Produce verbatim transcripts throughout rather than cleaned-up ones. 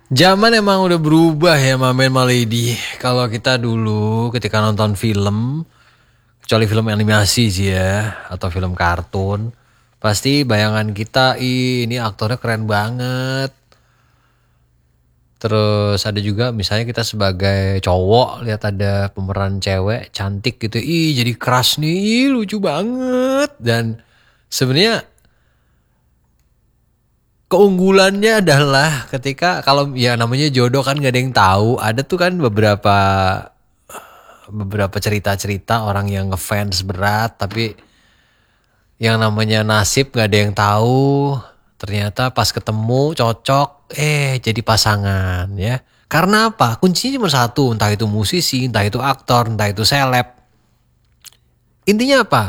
Zaman emang udah berubah ya Mamen Maledi. Kalau kita dulu ketika nonton film, kecuali film animasi sih ya, atau film kartun, pasti bayangan kita, ih ini aktornya keren banget. Terus ada juga misalnya kita sebagai cowok lihat ada pemeran cewek cantik gitu, ih jadi keras nih, ih, lucu banget. Dan sebenarnya keunggulannya adalah ketika kalau ya namanya jodoh kan gak ada yang tahu. Ada tuh kan beberapa beberapa cerita-cerita orang yang ngefans berat tapi yang namanya nasib gak ada yang tahu. Ternyata pas ketemu cocok, eh jadi pasangan ya. Karena apa? Kuncinya cuma satu, entah itu musisi, entah itu aktor, entah itu seleb. Intinya apa?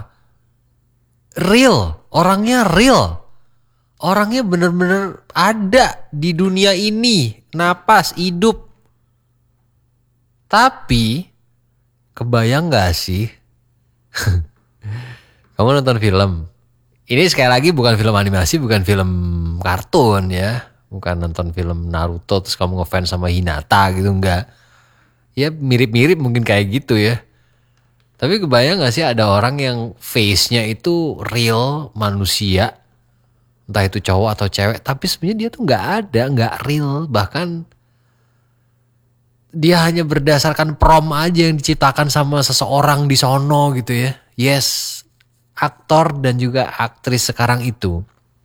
Real, orangnya real. Orangnya bener-bener ada di dunia ini, napas, hidup. Tapi, kebayang gak sih? Kamu nonton film. Ini sekali lagi bukan film animasi, bukan film kartun ya. Bukan nonton film Naruto terus kamu ngefans sama Hinata gitu, enggak. Ya mirip-mirip mungkin kayak gitu ya. Tapi kebayang gak sih ada orang yang face-nya itu real manusia. Entah itu cowok atau cewek, tapi sebenarnya dia tuh nggak ada, nggak real, bahkan dia hanya berdasarkan prom aja yang diciptakan sama seseorang di sono gitu ya. Yes, aktor dan juga aktris sekarang itu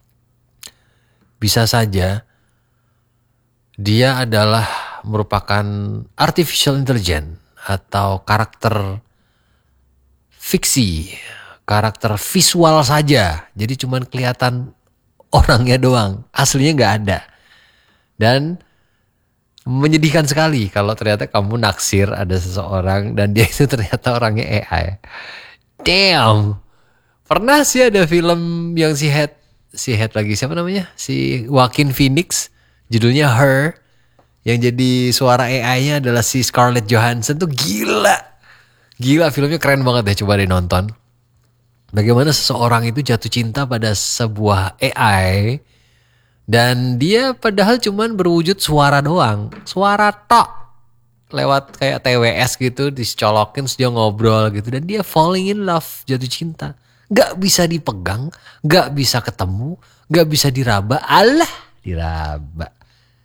bisa saja dia adalah merupakan artificial intelligence atau karakter fiksi, karakter visual saja. Jadi cuman kelihatan orangnya doang, aslinya nggak ada. Dan menyedihkan sekali kalau ternyata kamu naksir ada seseorang dan dia itu ternyata orangnya A I. Damn. Pernah sih ada film yang si head si head lagi siapa namanya? Si Joaquin Phoenix, judulnya Her, yang jadi suara A I-nya adalah si Scarlett Johansson tuh gila. Gila, filmnya keren banget deh, coba deh nonton. Bagaimana seseorang itu jatuh cinta pada sebuah A I dan dia padahal cuman berwujud suara doang. Suara tok. Lewat kayak T W S gitu, dicolokin terus dia ngobrol gitu. Dan dia falling in love, jatuh cinta. Gak bisa dipegang, gak bisa ketemu, gak bisa diraba. Alah, diraba.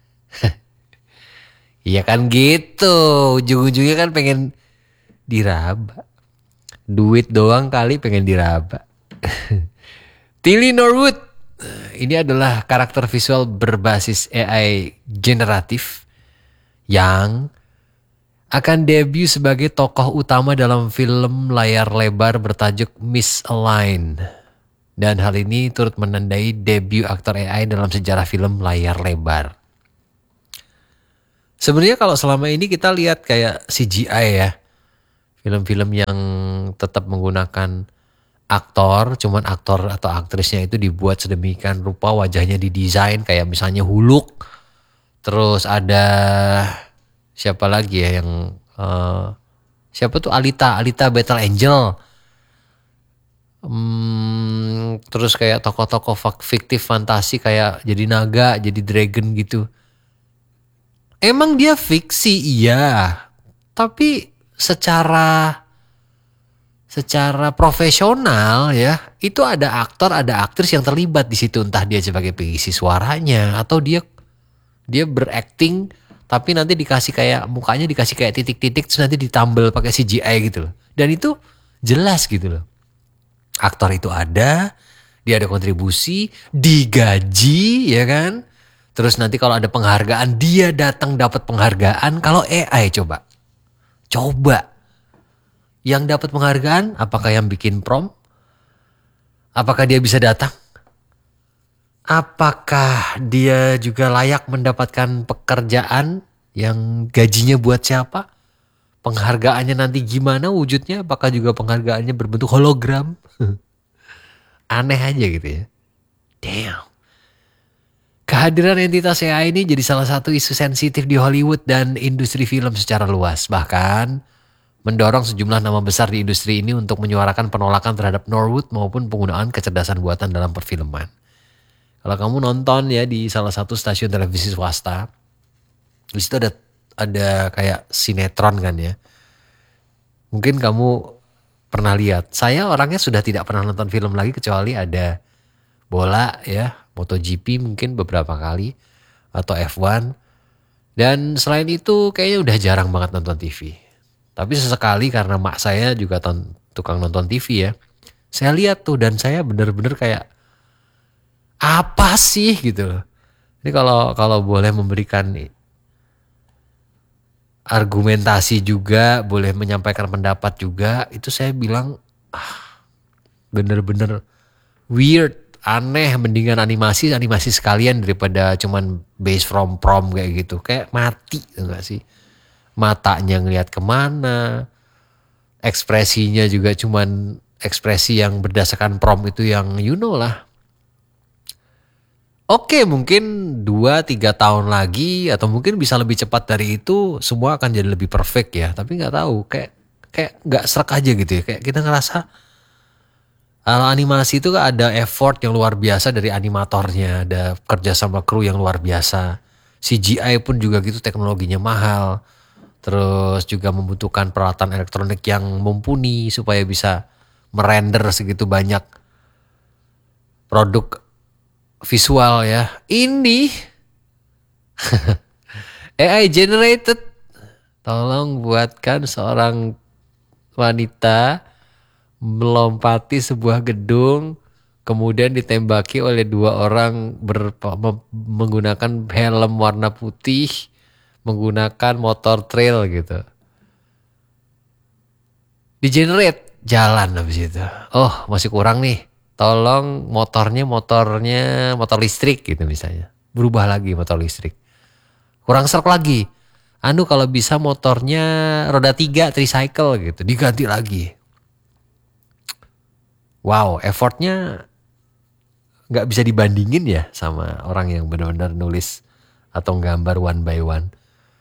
Iya kan gitu. Ujung-ujungnya kan pengen diraba. Duit doang kali pengen diraba. Tilly Norwood. Ini adalah karakter visual berbasis A I generatif yang akan debut sebagai tokoh utama dalam film layar lebar bertajuk Misalign. Dan hal ini turut menandai debut aktor A I dalam sejarah film layar lebar. Sebenarnya kalau selama ini kita lihat kayak C G I ya. Film-film yang tetap menggunakan aktor, cuman aktor atau aktrisnya itu dibuat sedemikian rupa, wajahnya didesain kayak misalnya Huluk. Terus ada siapa lagi ya yang uh, siapa tuh Alita, Alita Battle Angel. Hmm, terus kayak tokoh-tokoh fiktif fantasi kayak jadi naga, jadi dragon gitu. Emang dia fiksi iya, tapi secara secara profesional ya itu ada aktor ada aktris yang terlibat di situ, entah dia sebagai pengisi suaranya atau dia dia berakting tapi nanti dikasih kayak mukanya dikasih kayak titik-titik terus nanti ditambal pakai C G I gitu loh, dan itu jelas gitu loh, aktor itu ada, dia ada kontribusi, digaji ya kan, terus nanti kalau ada penghargaan dia datang dapat penghargaan. Kalau A I coba Coba, yang dapat penghargaan, apakah yang bikin prom? Apakah dia bisa datang? Apakah dia juga layak mendapatkan pekerjaan yang gajinya buat siapa? Penghargaannya nanti gimana wujudnya? Apakah juga penghargaannya berbentuk hologram? Aneh aja gitu ya. Damn. Kehadiran entitas A I ini jadi salah satu isu sensitif di Hollywood dan industri film secara luas. Bahkan mendorong sejumlah nama besar di industri ini untuk menyuarakan penolakan terhadap Norwood maupun penggunaan kecerdasan buatan dalam perfilman. Kalau kamu nonton ya di salah satu stasiun televisi swasta, Di situ ada ada kayak sinetron kan ya. Mungkin kamu pernah lihat. Saya orangnya sudah tidak pernah nonton film lagi kecuali ada bola ya, MotoGP mungkin beberapa kali atau F satu. Dan selain itu kayaknya udah jarang banget nonton T V. Tapi sesekali karena mak saya juga ton, tukang nonton T V ya. Saya lihat tuh dan saya bener-bener kayak apa sih gitu loh. Ini kalau kalau boleh memberikan argumentasi juga, boleh menyampaikan pendapat juga, itu saya bilang ah, bener-bener weird, aneh, mendingan animasi animasi sekalian daripada cuman based from prom kayak gitu. Kayak mati enggak sih? Matanya ngelihat kemana, ekspresinya juga cuman ekspresi yang berdasarkan prom itu yang you know lah. Oke mungkin dua tiga tahun lagi atau mungkin bisa lebih cepat dari itu semua akan jadi lebih perfect ya. Tapi gak tahu kayak kayak gak serak aja gitu ya. Kayak kita ngerasa kalau animasi itu ada effort yang luar biasa dari animatornya. Ada kerja sama kru yang luar biasa. C G I pun juga gitu teknologinya mahal. Terus juga membutuhkan peralatan elektronik yang mumpuni supaya bisa merender segitu banyak produk visual ya. Ini A I generated. Tolong buatkan seorang wanita melompati sebuah gedung kemudian ditembaki oleh dua orang ber, menggunakan helm warna putih, menggunakan motor trail gitu. Di-generate jalan habis itu. Oh, masih kurang nih. Tolong motornya motornya motor listrik gitu misalnya. Berubah lagi motor listrik. Kurang serk lagi. Anu kalau bisa motornya roda tiga tricycle gitu. Diganti lagi. Wow, effortnya gak bisa dibandingin ya sama orang yang benar-benar nulis atau gambar one by one.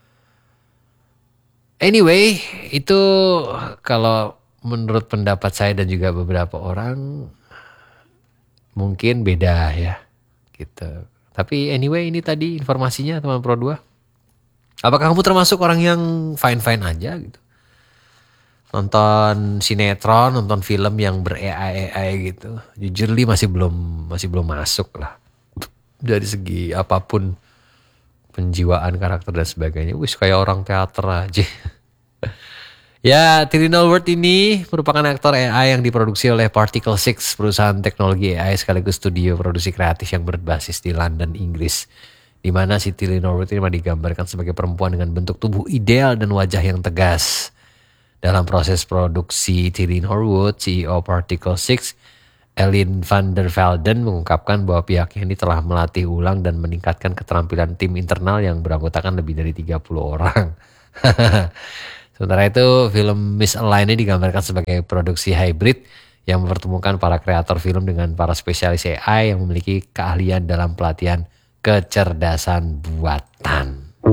Anyway, itu kalau menurut pendapat saya dan juga beberapa orang mungkin beda ya gitu. Tapi anyway ini tadi informasinya teman Pro dua. Apakah kamu termasuk orang yang fine-fine aja gitu? Nonton sinetron, nonton film yang ber-A I A I gitu. Jujur li masih belum masih belum masuk lah. Dari segi apapun penjiwaan karakter dan sebagainya. Wih kayak orang teater aja. Ya, Tylenol Word ini merupakan aktor A I yang diproduksi oleh Particle Six, perusahaan teknologi A I sekaligus studio produksi kreatif yang berbasis di London, Inggris. Di mana si Tylenol Word ini digambarkan sebagai perempuan dengan bentuk tubuh ideal dan wajah yang tegas. Dalam proses produksi Tylenol Word, C E O Particle Six, Ellen van der Velden mengungkapkan bahwa pihaknya ini telah melatih ulang dan meningkatkan keterampilan tim internal yang beranggotakan lebih dari tiga puluh orang. Sementara itu, film Miss Align ini digambarkan sebagai produksi hybrid yang mempertemukan para kreator film dengan para spesialis A I yang memiliki keahlian dalam pelatihan kecerdasan buatan.